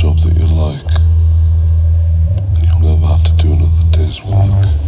job that you like, and you'll never have to do another day's work.